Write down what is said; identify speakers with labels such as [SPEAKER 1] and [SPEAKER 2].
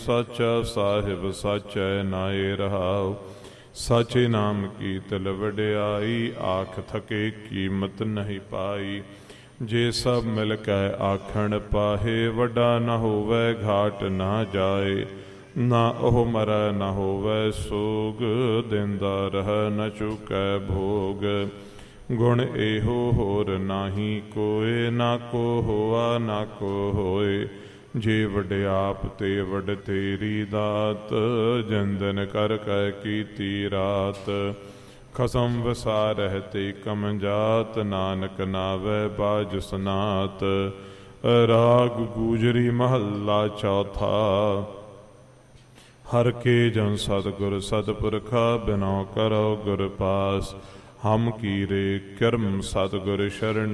[SPEAKER 1] ਸਾਚਾ ਸਾਹਿਬ ਸਾਚੈ ਨਾਏ ਰਹਾਉ। ਸਾਚੇ ਨਾਮ ਕੀ ਤਿਲ ਵਡਿਆਈ, ਆਖ ਥਕੇ ਕੀਮਤ ਨਹੀਂ ਪਾਈ। ਜੇ ਸਭ ਮਿਲ ਕੇ ਆਖਣ ਪਾਹੇ, ਵੱਡਾ ਨਾ ਹੋਵੇ ਘਾਟ ਨਾ ਜਾਏ। ਨਾ ਉਹ ਮਰੈ ਨਾ ਹੋਵੇ ਸੋਗ, ਦਿੰਦਾ ਰਹਿ ਨ ਚੁਕੈ ਭੋਗ। ਗੁਣ ਇਹੋ ਹੋਰ ਨਾਹੀ ਕੋਇ, ਨਾ ਕੋ ਹੋਆ ਨਾ ਕੋ ਹੋਏ। ਜੇ ਵਡਿਆਪ ਤੇ ਵਡ ਤੇਰੀ ਦਾਤ, ਜੰਦਨ ਕਰ ਕੈ ਕੀਤੀ ਰਾਤ। ਖਸਮ ਵਸਾਰਹਿ ਤੇ ਕਮ ਜਾਤ, ਨਾਨਕ ਨਾਵੈ ਬਾਜ ਸਨਾਤ। ਰਾਗ ਗੂਜਰੀ ਮਹੱਲਾ ਚੌਥਾ। ਹਰ ਕੇ ਜਨ ਸਤਿਗੁਰ ਸਤਿਪੁਰਖਾ, ਬਿਨੋ ਕਰੋ ਗੁਰ ਪਾਸ। ਹਮ ਕੀਰੇ ਕਰਮ ਸਤਿਗੁਰ ਸ਼ਰਨ